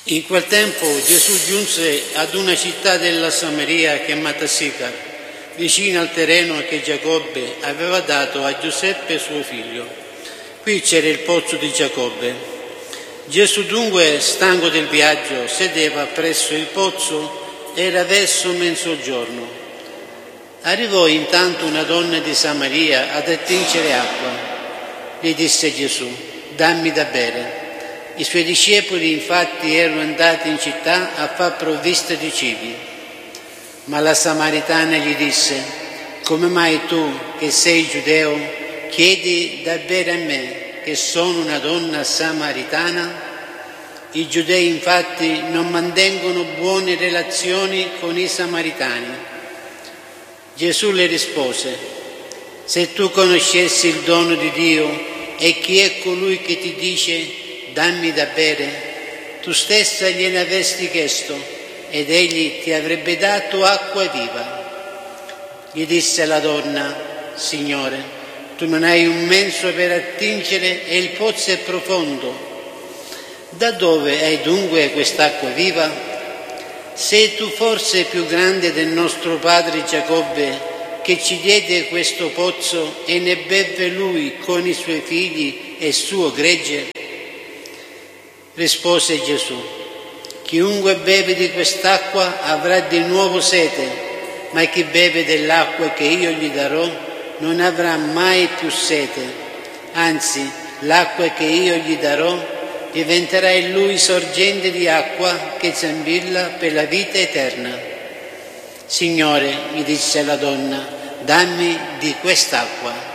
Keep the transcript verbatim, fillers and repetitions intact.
In quel tempo Gesù giunse ad una città della Samaria chiamata Sicar, vicino al terreno che Giacobbe aveva dato a Giuseppe suo figlio. Qui c'era il pozzo di Giacobbe. Gesù dunque, stanco del viaggio, sedeva presso il pozzo, era verso mezzogiorno. Arrivò intanto una donna di Samaria ad attingere acqua. Gli disse Gesù: dammi da bere. I suoi discepoli infatti erano andati in città a far provvista di cibi. Ma la Samaritana gli disse: come mai tu, che sei giudeo, chiedi da bere a me, che sono una donna samaritana? I giudei infatti non mantengono buone relazioni con i samaritani. Gesù le rispose: se tu conoscessi il dono di Dio e chi è colui che ti dice dammi da bere, tu stessa gliene avresti chiesto ed egli ti avrebbe dato acqua viva. Gli disse la donna: Signore, tu non hai un mezzo per attingere e il pozzo è profondo. Da dove hai dunque quest'acqua viva? Sei tu forse più grande del nostro padre Giacobbe, che ci diede questo pozzo e ne beve lui con i suoi figli e il suo gregge? Rispose Gesù: chiunque beve di quest'acqua avrà di nuovo sete, ma chi beve dell'acqua che io gli darò non avrà mai più sete. Anzi, l'acqua che io gli darò diventerà in lui sorgente di acqua che zambilla per la vita eterna. Signore, gli disse la donna, dammi di quest'acqua.